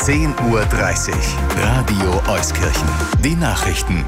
10:30 Uhr. Radio Euskirchen. Die Nachrichten.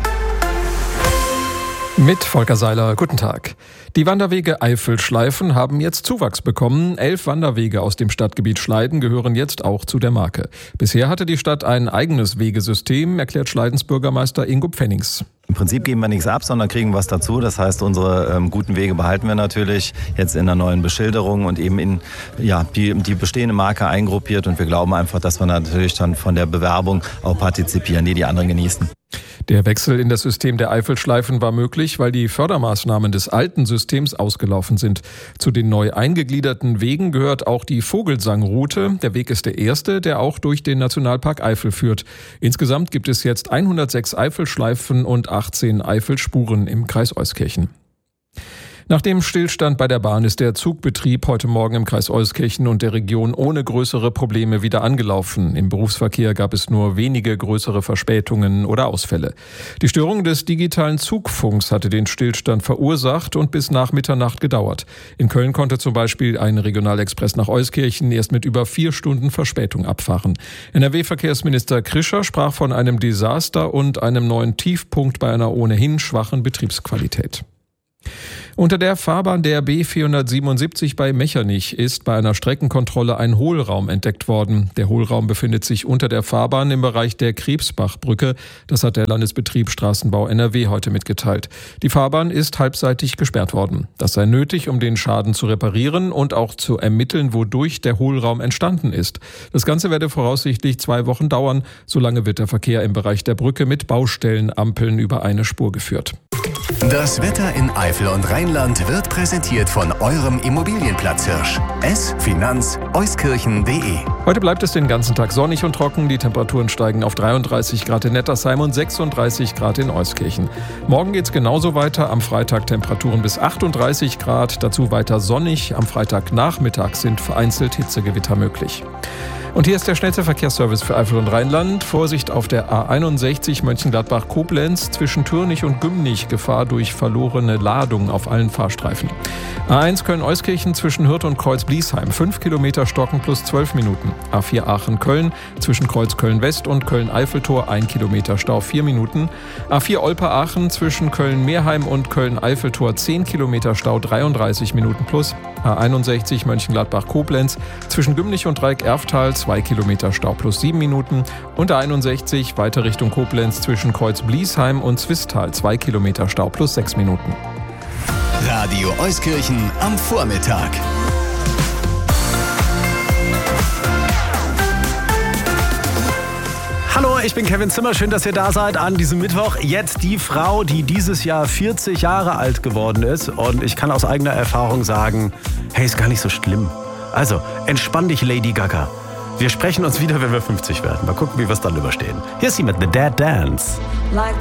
Mit Volker Seiler, guten Tag. Die Wanderwege Eifelschleifen haben jetzt Zuwachs bekommen. 11 Wanderwege aus dem Stadtgebiet Schleiden gehören jetzt auch zu der Marke. Bisher hatte die Stadt ein eigenes Wegesystem, erklärt Schleidens Bürgermeister Ingo Pfennings. Im Prinzip geben wir nichts ab, sondern kriegen was dazu. Das heißt, unsere guten Wege behalten wir natürlich jetzt in der neuen Beschilderung und eben in die bestehende Marke eingruppiert. Und wir glauben einfach, dass wir natürlich dann von der Bewerbung auch partizipieren, die anderen genießen. Der Wechsel in das System der Eifelschleifen war möglich, weil die Fördermaßnahmen des alten Systems ausgelaufen sind. Zu den neu eingegliederten Wegen gehört auch die Vogelsangroute. Der Weg ist der erste, der auch durch den Nationalpark Eifel führt. Insgesamt gibt es jetzt 106 Eifelschleifen und 18 Eifelspuren im Kreis Euskirchen. Nach dem Stillstand bei der Bahn ist der Zugbetrieb heute Morgen im Kreis Euskirchen und der Region ohne größere Probleme wieder angelaufen. Im Berufsverkehr gab es nur wenige größere Verspätungen oder Ausfälle. Die Störung des digitalen Zugfunks hatte den Stillstand verursacht und bis nach Mitternacht gedauert. In Köln konnte zum Beispiel ein Regionalexpress nach Euskirchen erst mit über 4 Stunden Verspätung abfahren. NRW-Verkehrsminister Krischer sprach von einem Desaster und einem neuen Tiefpunkt bei einer ohnehin schwachen Betriebsqualität. Unter der Fahrbahn der B477 bei Mechernich ist bei einer Streckenkontrolle ein Hohlraum entdeckt worden. Der Hohlraum befindet sich unter der Fahrbahn im Bereich der Krebsbachbrücke. Das hat der Landesbetrieb Straßenbau NRW heute mitgeteilt. Die Fahrbahn ist halbseitig gesperrt worden. Das sei nötig, um den Schaden zu reparieren und auch zu ermitteln, wodurch der Hohlraum entstanden ist. Das Ganze werde voraussichtlich 2 Wochen dauern. Solange wird der Verkehr im Bereich der Brücke mit Baustellenampeln über eine Spur geführt. Das Wetter in Eifel und Rheinland wird präsentiert von eurem Immobilienplatzhirsch. Finanz-Euskirchen.de. Heute bleibt es den ganzen Tag sonnig und trocken. Die Temperaturen steigen auf 33 Grad in Nettersheim und 36 Grad in Euskirchen. Morgen geht es genauso weiter. Am Freitag Temperaturen bis 38 Grad. Dazu weiter sonnig. Am Freitagnachmittag sind vereinzelt Hitzegewitter möglich. Und hier ist der schnellste Verkehrsservice für Eifel und Rheinland. Vorsicht auf der A61 Mönchengladbach-Koblenz zwischen Türnich und Gümnich. Gefahr durch verlorene Ladung auf allen Fahrstreifen. A1 Köln-Euskirchen zwischen Hürth und Kreuz-Bliesheim. 5 Kilometer Stocken plus 12 Minuten. A4 Aachen-Köln zwischen Kreuz Köln-West und Köln-Eiffeltor 1 Kilometer Stau 4 Minuten. A4 Olpe-Aachen zwischen Köln-Meerheim und Köln-Eiffeltor 10 Kilometer Stau 33 Minuten plus. A61 Mönchengladbach-Koblenz zwischen Gümnich und Dreieck-Erftal 2 Kilometer Stau plus 7 Minuten. Und A61 weiter Richtung Koblenz zwischen Kreuz-Bliesheim und Zwistal 2 Kilometer Stau plus 6 Minuten. Radio Euskirchen am Vormittag. Hallo, ich bin Kevin Zimmer. Schön, dass ihr da seid an diesem Mittwoch. Jetzt die Frau, die dieses Jahr 40 Jahre alt geworden ist. Und ich kann aus eigener Erfahrung sagen, hey, ist gar nicht so schlimm. Also, entspann dich, Lady Gaga. Wir sprechen uns wieder, wenn wir 50 werden. Mal gucken, wie wir es dann überstehen. Hier ist sie mit The Dead Dance. Like